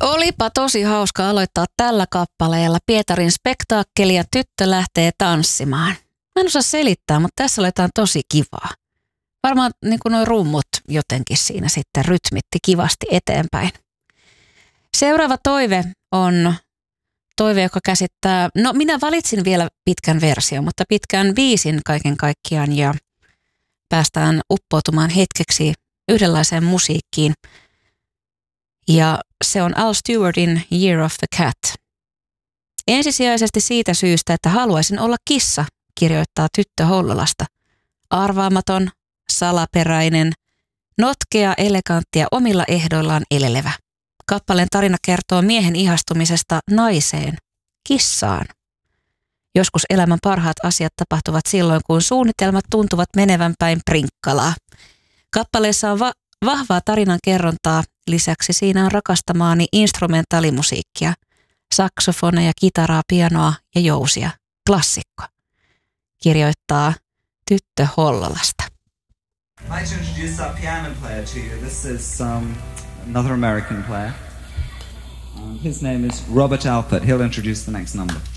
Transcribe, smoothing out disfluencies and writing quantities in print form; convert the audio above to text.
Olipa tosi hauska aloittaa tällä kappaleella Pietarin spektaakkeli ja tyttö lähtee tanssimaan. Mä en osaa selittää, mutta tässä oli jotain tosi kivaa. Varmaan niin kuin nuo rummut jotenkin siinä sitten rytmitti kivasti eteenpäin. Seuraava toive on toive, joka käsittää, no minä valitsin vielä pitkän version, mutta pitkän biisin kaiken kaikkiaan ja päästään uppoutumaan hetkeksi yhdenlaiseen musiikkiin. Ja se on Al Stewartin Year of the Cat. Ensisijaisesti siitä syystä, että haluaisin olla kissa, kirjoittaa tyttö Hollolasta. Arvaamaton, salaperäinen, notkea, elegantti ja omilla ehdoillaan elelevä. Kappaleen tarina kertoo miehen ihastumisesta naiseen, kissaan. Joskus elämän parhaat asiat tapahtuvat silloin, kun suunnitelmat tuntuvat menevän päin prinkkalaa. Kappaleessa on vahvaa tarinan kerrontaa, lisäksi siinä on rakastamaani instrumentaalimusiikkia, saksofoneja, kitaraa, pianoa ja jousia. Klassikko. Kirjoittaa tyttö Hollolasta. I'd like to introduce our piano player to you. This is another American player. His name is Robert Alpert. He'll introduce the next number.